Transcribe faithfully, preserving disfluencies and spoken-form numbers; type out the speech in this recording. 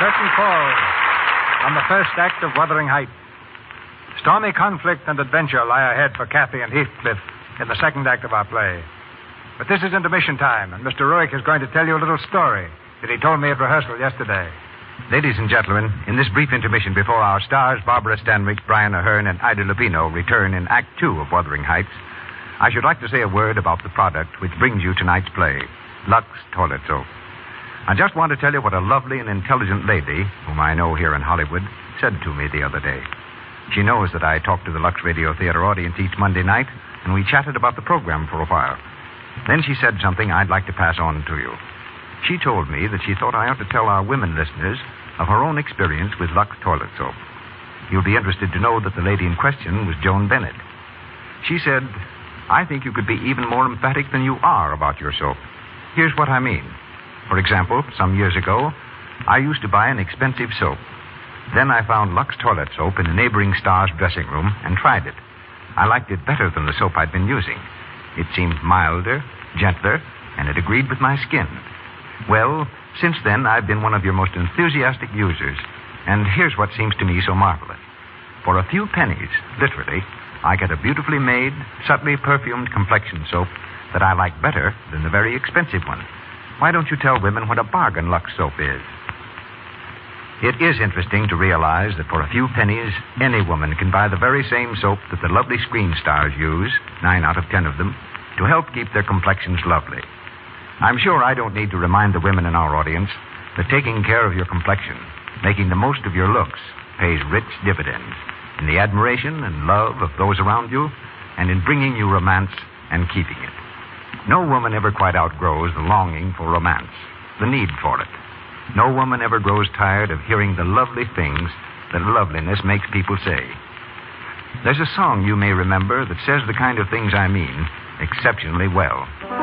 Curtain falls on the first act of Wuthering Heights. Stormy conflict and adventure lie ahead for Kathy and Heathcliff in the second act of our play. But this is intermission time, and Mister Ruick is going to tell you a little story that he told me at rehearsal yesterday. Ladies and gentlemen, in this brief intermission before our stars, Barbara Stanwyck, Brian Aherne, and Ida Lupino, return in Act Two of Wuthering Heights, I should like to say a word about the product which brings you tonight's play, Lux Toilet Soap. I just want to tell you what a lovely and intelligent lady, whom I know here in Hollywood, said to me the other day. She knows that I talk to the Lux Radio Theater audience each Monday night, and we chatted about the program for a while. Then she said something I'd like to pass on to you. She told me that she thought I ought to tell our women listeners of her own experience with Lux Toilet Soap. You'll be interested to know that the lady in question was Joan Bennett. She said, I think you could be even more emphatic than you are about your soap. Here's what I mean. For example, some years ago, I used to buy an expensive soap. Then I found Lux Toilet Soap in a neighboring star's dressing room and tried it. I liked it better than the soap I'd been using. It seemed milder, gentler, and it agreed with my skin. Well, since then, I've been one of your most enthusiastic users. And here's what seems to me so marvelous. For a few pennies, literally, I get a beautifully made, subtly perfumed complexion soap that I like better than the very expensive one. Why don't you tell women what a bargain Lux soap is? It is interesting to realize that for a few pennies, any woman can buy the very same soap that the lovely screen stars use, nine out of ten of them, to help keep their complexions lovely. I'm sure I don't need to remind the women in our audience that taking care of your complexion, making the most of your looks, pays rich dividends in the admiration and love of those around you, and in bringing you romance and keeping it. No woman ever quite outgrows the longing for romance, the need for it. No woman ever grows tired of hearing the lovely things that loveliness makes people say. There's a song you may remember that says the kind of things I mean exceptionally well.